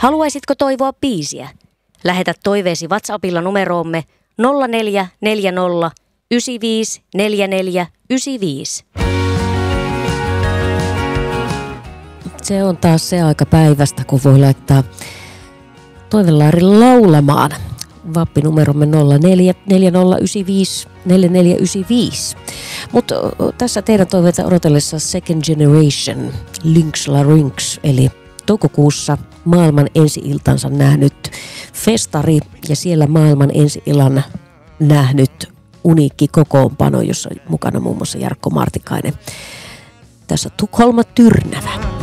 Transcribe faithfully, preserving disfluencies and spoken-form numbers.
Haluaisitko toivoa biisiä? Lähetä toiveesi WhatsAppilla numeroomme nolla neljä neljä nolla yhdeksän viisi neljä neljä yhdeksän viisi. Se on taas se aika päivästä, kun voi laittaa toivelaarin laulamaan. Vappinumeromme nolla neljä neljä nolla yhdeksän viisi neljä neljä yhdeksän viisi. Mutta tässä teidän toiveita odotellessa Second Generation, Lynx La Rinx, eli toukokuussa maailman ensi-iltansa nähnyt festari ja siellä maailman ensi-illan nähnyt uniikki kokoonpano, jossa on mukana muun muassa Jarkko Martikainen. Tässä Tukholma Tyrnävä.